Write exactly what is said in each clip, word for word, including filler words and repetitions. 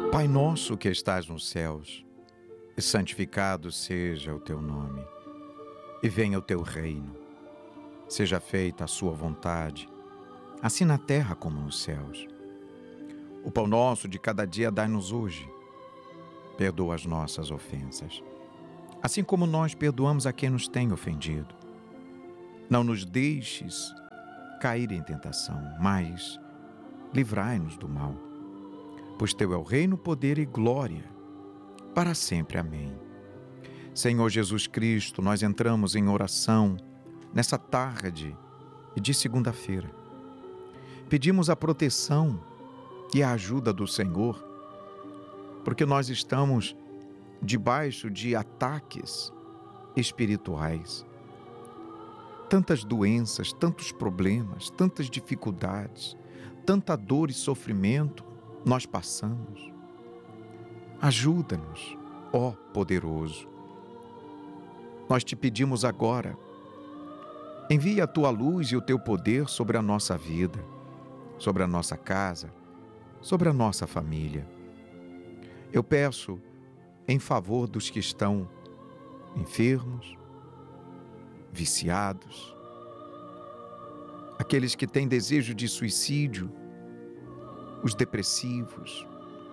Pai nosso que estás nos céus, e santificado seja o teu nome, e venha o teu reino. Seja feita a sua vontade, assim na terra como nos céus. O pão nosso de cada dia dai-nos hoje. Perdoa as nossas ofensas, assim como nós perdoamos a quem nos tem ofendido. Não nos deixes cair em tentação, mas livrai-nos do mal. Pois teu é o reino, poder e glória, para sempre. Amém. Senhor Jesus Cristo, nós entramos em oração nessa tarde e de segunda-feira. Pedimos a proteção e a ajuda do Senhor, porque nós estamos debaixo de ataques espirituais. Tantas doenças, tantos problemas, tantas dificuldades, tanta dor e sofrimento nós passamos. Ajuda-nos, ó poderoso. Nós te pedimos agora, envia a tua luz e o teu poder sobre a nossa vida, sobre a nossa casa, sobre a nossa família. Eu peço em favor dos que estão enfermos, viciados, aqueles que têm desejo de suicídio, os depressivos.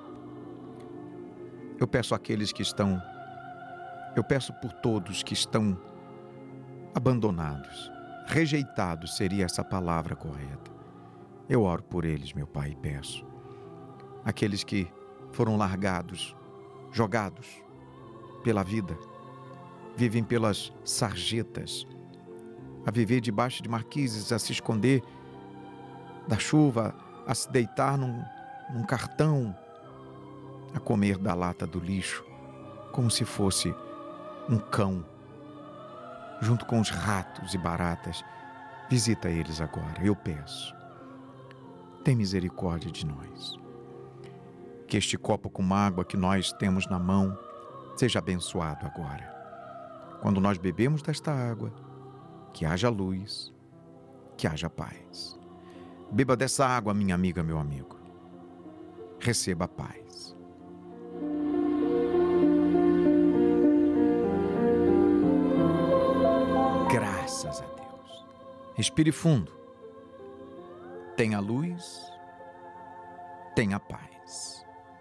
Eu peço àqueles que estão, eu peço por todos que estão abandonados, rejeitados seria essa palavra correta. Eu oro por eles, meu Pai, e peço. Aqueles que foram largados, jogados pela vida, vivem pelas sarjetas, a viver debaixo de marquises, a se esconder da chuva, a se deitar num, num cartão, a comer da lata do lixo, como se fosse um cão, junto com os ratos e baratas. Visita eles agora, eu peço. Tem misericórdia de nós. Que este copo com água que nós temos na mão seja abençoado agora. Quando nós bebemos desta água, que haja luz, que haja paz. Beba dessa água, minha amiga, meu amigo. Receba a paz. Graças a Deus. Respire fundo. Tenha luz, tenha paz.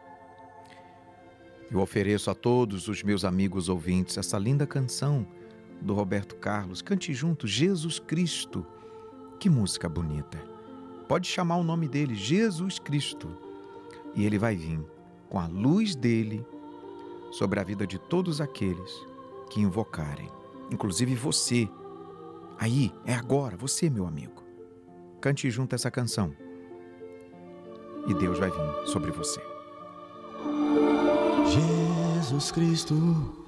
Eu ofereço a todos os meus amigos ouvintes essa linda canção do Roberto Carlos. Cante junto, Jesus Cristo. Que música bonita. Pode chamar o nome dele, Jesus Cristo. E ele vai vir com a luz dele sobre a vida de todos aqueles que invocarem. Inclusive você. Aí, é agora, você, meu amigo. Cante junto essa canção. E Deus vai vir sobre você. Jesus Cristo,